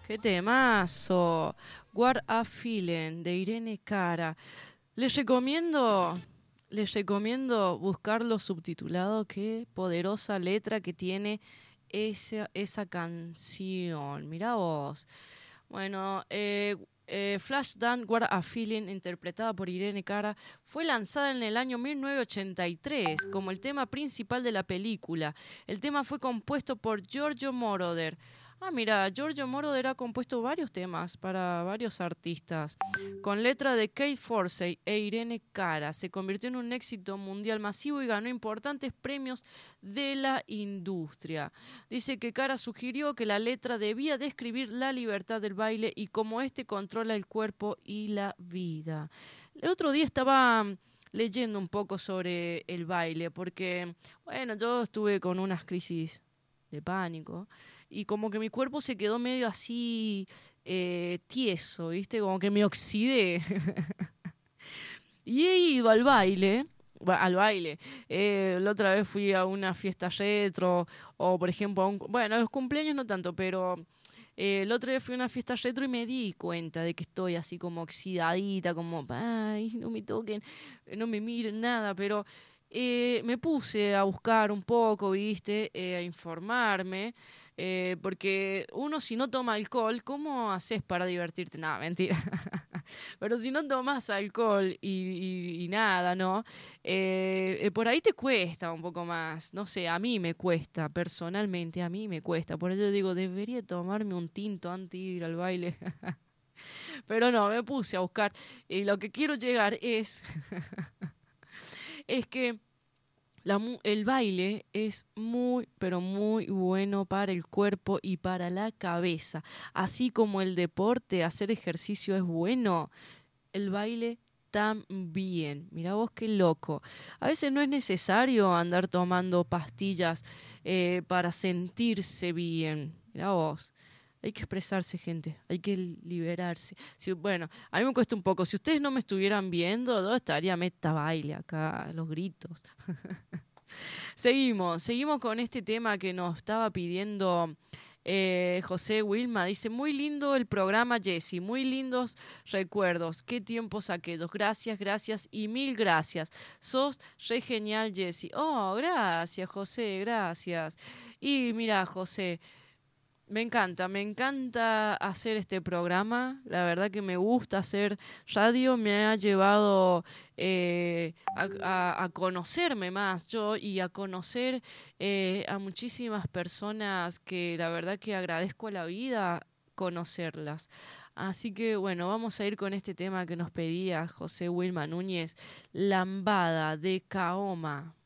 Qué temazo. What a Feeling de Irene Cara. Les recomiendo, les recomiendo buscarlo subtitulado. Qué poderosa letra que tiene esa canción. Mirá vos. Bueno, Flashdance, What a Feeling, interpretada por Irene Cara, fue lanzada en el año 1983 como el tema principal de la película. El tema fue compuesto por Giorgio Moroder. Ah, mira, Giorgio Moroder ha compuesto varios temas para varios artistas. Con letra de Kate Forsey e Irene Cara, se convirtió en un éxito mundial masivo y ganó importantes premios de la industria. Dice que Cara sugirió que la letra debía describir la libertad del baile y cómo éste controla el cuerpo y la vida. El otro día estaba leyendo un poco sobre el baile, porque, bueno, yo estuve con unas crisis de pánico y como que mi cuerpo se quedó medio así tieso, ¿viste? Como que me oxidé. Y he ido al baile, al baile. La otra vez fui a una fiesta retro, o por ejemplo, bueno, a los cumpleaños no tanto, pero el otro día fui a una fiesta retro y me di cuenta de que estoy así como oxidadita, como, ay, no me toquen, no me miren nada, pero me puse a buscar un poco, ¿viste? A informarme. Porque uno si no toma alcohol, ¿cómo haces para divertirte? Nada, mentira. Pero si no tomas alcohol y nada, ¿no? Por ahí te cuesta un poco más. No sé, a mí me cuesta, personalmente, a mí me cuesta. Por eso digo, debería tomarme un tinto antes de ir al baile. Pero no, me puse a buscar. Y lo que quiero llegar es que el baile es muy, pero muy bueno para el cuerpo y para la cabeza. Así como el deporte, hacer ejercicio es bueno, el baile también. Mirá vos qué loco. A veces no es necesario andar tomando pastillas para sentirse bien. Mirá vos. Hay que expresarse, gente. Hay que liberarse. Bueno, a mí me cuesta un poco. Si ustedes no me estuvieran viendo, yo estaría meta baile acá, los gritos. Seguimos con este tema que nos estaba pidiendo José Wilma. Dice, muy lindo el programa, Jessy, muy lindos recuerdos. Qué tiempos aquellos. Gracias, gracias y mil gracias. Sos re genial, Jessy. Oh, gracias, José, gracias. Y mira, José, me encanta hacer este programa. La verdad que me gusta hacer radio. Me ha llevado a conocerme más yo y a conocer a muchísimas personas que la verdad que agradezco a la vida conocerlas. Así que bueno, vamos a ir con este tema que nos pedía José Wilma Núñez, Lambada de Kaoma.